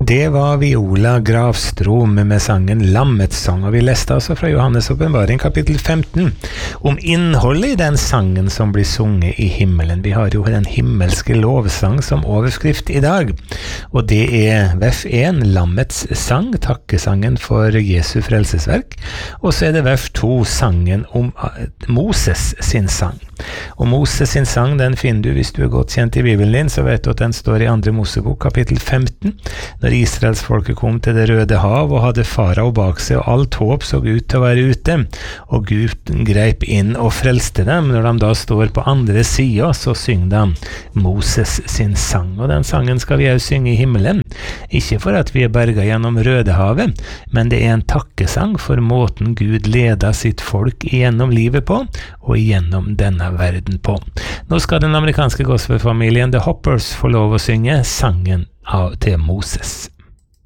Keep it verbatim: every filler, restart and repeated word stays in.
Det var Viola Gravstrom med sangen Lammets sang, og vi leste altså fra Johannes åpenbaring kapittel femten om innholdet i den sangen som blir sunget i himmelen. Vi har jo den himmelske lovsang som overskrift i dag, og det er vers én, Lammets sang, takkesangen for Jesu frelsesverk, og så er det vers to, sangen om Moses sin sang. Og Moses sin sang, den finner du hvis du er godt kjent i Bibelen din, så vet du at den står i andre Mosebok kapittel femten, når Israels folket kom til det røde hav og hadde farao bak seg, og alt håp så ut til å være ute, og Gud greip inn og frelste dem. Når de da står på andre siden, så synger de Moses sin sang, og den sangen skal vi også synge i himmelen, ikke for at vi er berget gjennom Rødehavet, men det er en takkesang for måten Gud leder sitt folk gjennom livet på, og gjennom denne verden på. Nå skal den amerikanske gospelfamilien The Hoppers få lov å synge sangen av til Moses.